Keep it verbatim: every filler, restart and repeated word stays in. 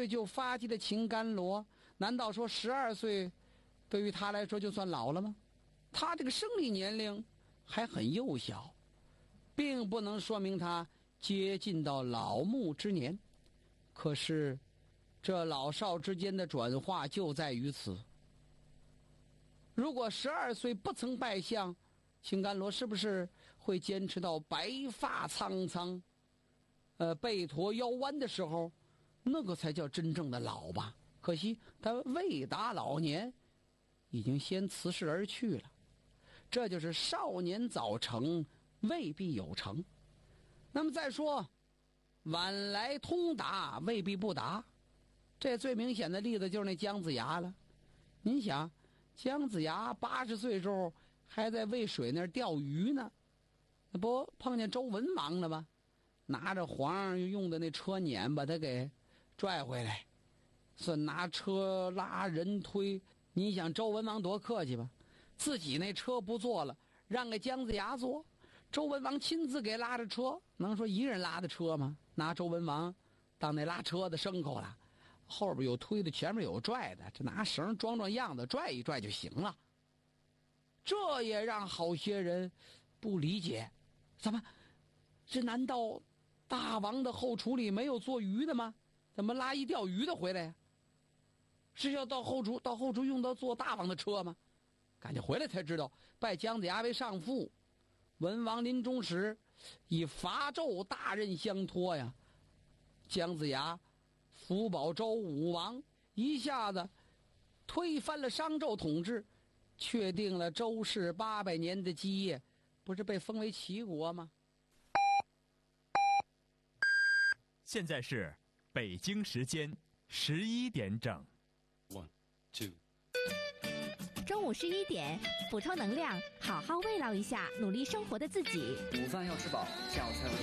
岁就发迹的秦甘罗，难道说十二岁对于他来说就算老了吗？他这个生理年龄还很幼小，并不能说明他接近到老木之年。可是这老少之间的转化就在于此。如果十二岁不曾拜相，秦甘罗是不是会坚持到白发苍苍，呃，背驼腰弯的时候，那个才叫真正的老吧？可惜他未达老年，已经先辞世而去了。这就是少年早成，未必有成。那么再说，晚来通达，未必不达。这最明显的例子就是那姜子牙了。您想，姜子牙八十岁时候还在渭水那儿钓鱼呢，那不碰见周文王了吗？拿着皇上用的那车辇把他给拽回来，算拿车拉人推。你想周文王多客气吧？自己那车不坐了，让给姜子牙坐。周文王亲自给拉着车，能说一人拉的车吗？拿周文王当那拉车的牲口了，后边有推的，前面有拽的，这拿绳装装样子，拽一拽就行了。这也让好些人不理解，怎么这难道大王的后厨里没有做鱼的吗？怎么拉一钓鱼的回来呀？是要到后厨到后厨用到坐大王的车吗？赶紧回来才知道，拜姜子牙为上父。文王临终时以伐纣大任相托呀，姜子牙辅保周武王，一下子推翻了商纣统治，确定了周氏八百年的基业，不是被封为齐国吗？ 现在是北京时间十一点整。 One, two。 中午十一点，补充能量，好好慰劳一下努力生活的自己。 午饭要吃饱，下午才有力。